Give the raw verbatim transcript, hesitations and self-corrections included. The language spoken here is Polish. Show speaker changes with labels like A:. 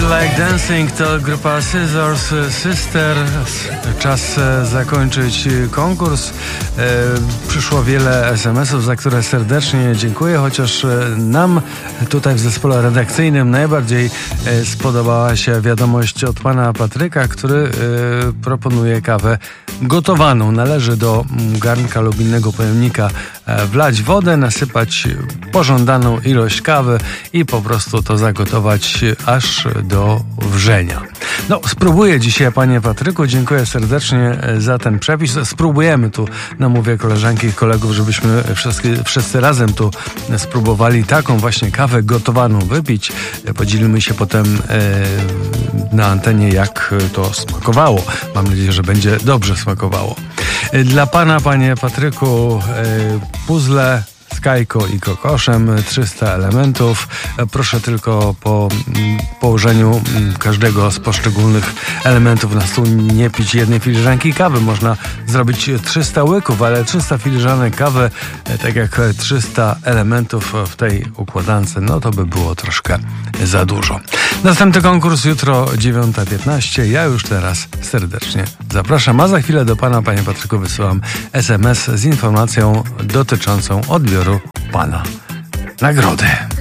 A: Like Dancing to grupa Scissors Sisters. Czas zakończyć konkurs. Przyszło wiele es em esów, za które serdecznie dziękuję, chociaż nam tutaj w zespole redakcyjnym najbardziej spodobała się wiadomość od pana Patryka, który proponuje kawę gotowaną. Należy do garnka lub innego pojemnika wlać wodę, nasypać pożądaną ilość kawy i po prostu to zagotować aż do wrzenia. No, spróbuję dzisiaj, panie Patryku. Dziękuję serdecznie za ten przepis. Spróbujemy tu, namówię koleżanki i kolegów, żebyśmy wszyscy, wszyscy razem tu spróbowali taką właśnie kawę gotowaną wypić. Podzielimy się potem e, na antenie, jak to smakowało. Mam nadzieję, że będzie dobrze smakowało. Dla pana, panie Patryku, e, puzzle z Kajko i kokoszem, trzysta elementów. Proszę tylko po położeniu każdego z poszczególnych elementów na stół nie pić jednej filiżanki kawy. Można zrobić trzysta łyków, ale trzysta filiżanek kawy, tak jak trzysta elementów w tej układance, no to by było troszkę za dużo. Następny konkurs jutro dziewiąta piętnaście. Ja już teraz serdecznie zapraszam, a za chwilę do pana, panie Patryku, wysyłam es em es z informacją dotyczącą odbioru pana nagrody.